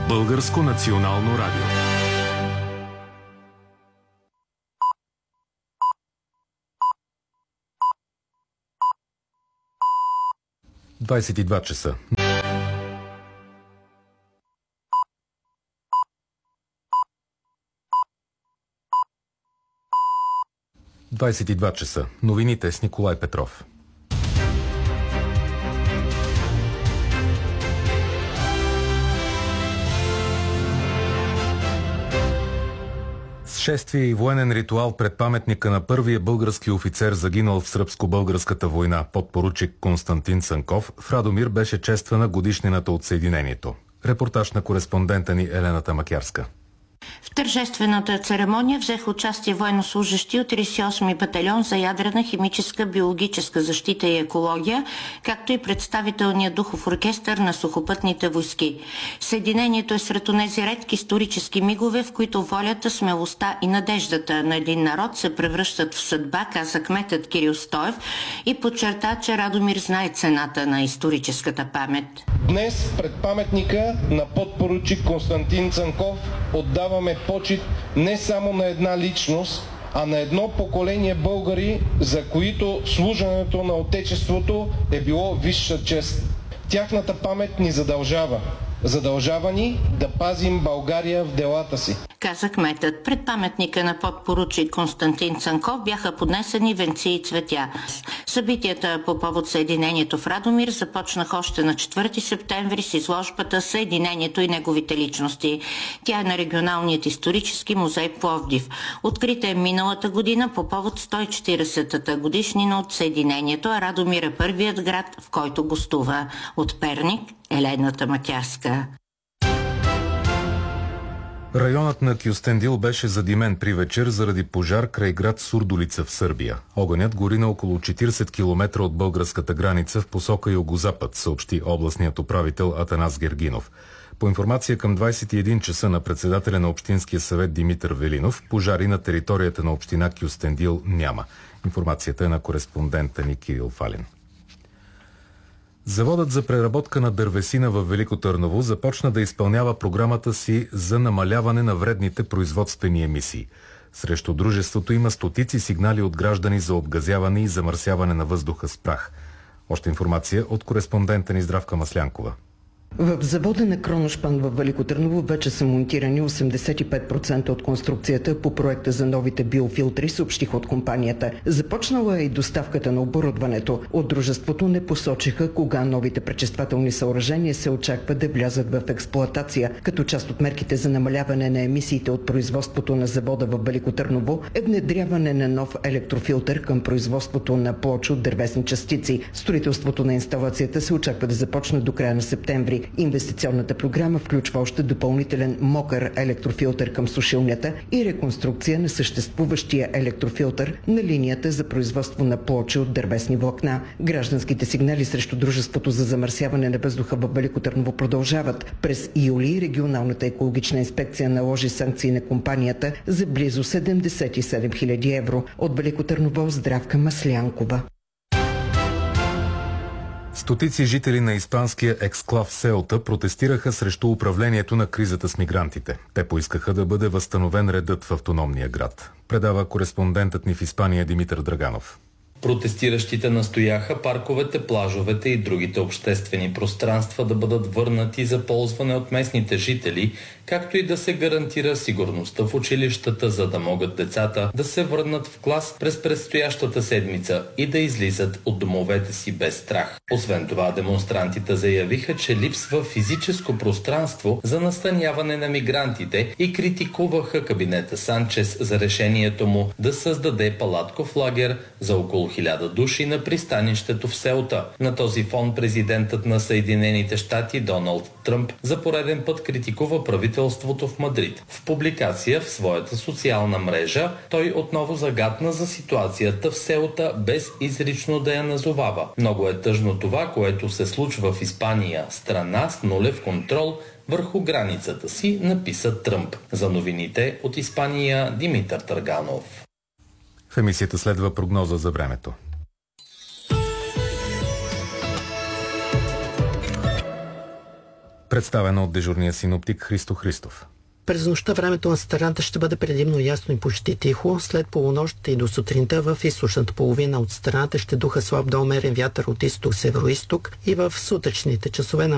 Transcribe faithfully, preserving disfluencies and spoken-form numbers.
Българско национално радио. двадесет и два часа. двадесет и два часа. Новините с Николай Петров. Шествие и военен ритуал пред паметника на първия български офицер, загинал в Сръбско-българската война, подпоручик Константин Цанков, в Радомир беше чествана годишнината от Съединението. Репортаж на кореспондента ни Елена Макярска. В тържествената церемония взеха участие военнослужащи от тридесет и осми батальон за ядрена, химическа, биологическа защита и екология, както и представителният духов оркестър на сухопътните войски. Съединението е сред онези редки исторически мигове, в които волята, смелостта и надеждата на един народ се превръщат в съдба, каза кметът Кирил Стоев и подчерта, че Радомир знае цената на историческата памет. Днес пред паметника на подпоручик Константин Цанков отдаваме почит не само на една личност, а на едно поколение българи, за които служенето на Отечеството е било висша чест. Тяхната памет ни задължава. Задължава ни да пазим България в делата си, каза кметът. Пред паметника на подпоручик Константин Цанков бяха поднесени венци и цветя. Събитията по повод Съединението в Радомир започнаха още на четвърти септември с изложбата Съединението и неговите личности. Тя е на Регионалният исторически музей Пловдив. Открита е миналата година по повод сто и четиридесетата годишнина от Съединението, а Радомир е първият град, в който гостува. От Перник, Елена Макярска. Районът на Кюстендил беше задимен при вечер заради пожар край град Сурдулица в Сърбия. Огънят гори на около четиридесет километра от българската граница в посока югозапад, съобщи областният управител Атанас Гергинов. По информация към двадесет и един часа на председателя на Общинския съвет Димитър Велинов, пожари на територията на община Кюстендил няма. Информацията е на кореспондента ни Кирил Фалин. Заводът за преработка на дървесина в Велико Търново започна да изпълнява програмата си за намаляване на вредните производствени емисии. Срещу дружеството има стотици сигнали от граждани за обгазяване и замърсяване на въздуха с прах. Още информация от кореспондента ни Здравка Маслянкова. В завода на Кроношпан в Велико Търново вече са монтирани осемдесет и пет процента от конструкцията по проекта за новите биофилтри, съобщиха от компанията. Започнала е и доставката на оборудването. От дружеството не посочиха кога новите пречиствателни съоръжения се очаква да влязат в експлоатация. Като част от мерките за намаляване на емисиите от производството на завода в Велико Търново е внедряване на нов електрофилтър към производството на плочи от дървесни частици. Строителството на инсталацията се очаква да започне до края на септември. Инвестиционната програма включва още допълнителен мокър електрофилтър към сушилнята и реконструкция на съществуващия електрофилтър на линията за производство на плочи от дървесни влакна. Гражданските сигнали срещу дружеството за замърсяване на въздуха в Велико Търново продължават. През юли регионалната екологична инспекция наложи санкции на компанията за близо седемдесет и седем хиляди евро. От Велико Търново Здравка Маслянкова. Стотици жители на испанския ексклав Селта протестираха срещу управлението на кризата с мигрантите. Те поискаха да бъде възстановен редът в автономния град. Предава кореспондентът ни в Испания Димитър Драганов. Протестиращите настояха парковете, плажовете и другите обществени пространства да бъдат върнати за ползване от местните жители, както и да се гарантира сигурността в училищата, за да могат децата да се върнат в клас през предстоящата седмица и да излизат от домовете си без страх. Освен това, демонстрантите заявиха, че липсва физическо пространство за настаняване на мигрантите и критикуваха кабинета Санчес за решението му да създаде палатков лагер за около хиляда души на пристанището в Селта. На този фон президентът на Съединените щати Доналд Тръмп за пореден път критикува правителството в Мадрид. В публикация в своята социална мрежа той отново загатна за ситуацията в Селта без изрично да я назовава. Много е тъжно това, което се случва в Испания, страна с нулев контрол върху границата си, написа Тръмп. За новините от Испания Димитър Търганов. В емисията следва прогноза за времето. Представено от дежурния синоптик Христо Христов. През нощта времето на страната ще бъде предимно ясно и почти тихо. След полунощта и до сутринта в източната половина от страната ще духа слаб до умерен вятър от изток-североизток и в сутъчните часове на